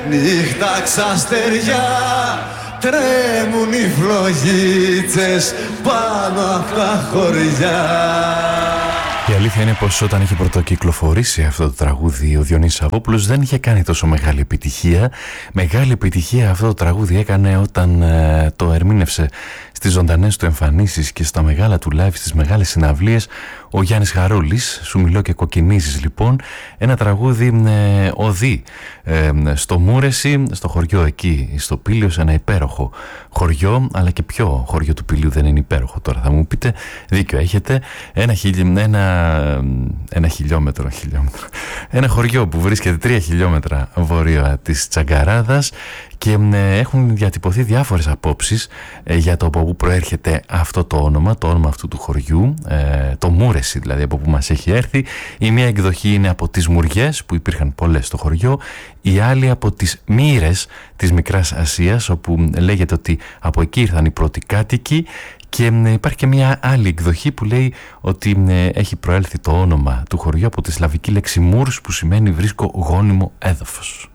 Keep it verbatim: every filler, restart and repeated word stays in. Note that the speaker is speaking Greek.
Νύχτα ξαστεριά, τρέμουν οι φλογίτσες πάνω απ' τα χωριά. Η αλήθεια είναι πως όταν είχε πρωτοκυκλοφορήσει αυτό το τραγούδι ο Διονύσης Σαββόπουλος δεν είχε κάνει τόσο μεγάλη επιτυχία. Μεγάλη επιτυχία αυτό το τραγούδι έκανε όταν ε, το ερμήνευσε στις ζωντανές του εμφανίσεις και στα μεγάλα του live, στις μεγάλες συναυλίες, ο Γιάννης Χαρούλης. Σου μιλώ και κοκκινίζεις λοιπόν. Ένα τραγούδι ε, οδεί ε, στο Μούρεση, στο χωριό εκεί, στο Πήλιο, σε ένα υπέροχο χωριό, αλλά και ποιο χωριό του Πηλίου δεν είναι υπέροχο τώρα, θα μου πείτε, δίκιο έχετε. Ένα, χιλι, ένα, ένα χιλιόμετρο, χιλιόμετρο, ένα χωριό που βρίσκεται τρία χιλιόμετρα βόρεια της Τσαγκαράδας. Και ε, έχουν διατυπωθεί διάφορες απόψεις ε, για το από πού προέρχεται αυτό το όνομα, το όνομα αυτού του χωριού, ε, το Μούρεση δηλαδή, από πού μας έχει έρθει. Η μία εκδοχή είναι από τις Μουριές, που υπήρχαν πολλές στο χωριό, η άλλη από τις Μοίρες της Μικράς Ασίας, όπου λέγεται ότι από εκεί ήρθαν οι πρώτοι κάτοικοι. Και ε, υπάρχει και μια άλλη εκδοχή που λέει ότι ε, έχει προέλθει το όνομα του χωριού από τη σλαβική λέξη Μούρς, που σημαίνει βρίσκω γόνιμο έδαφος.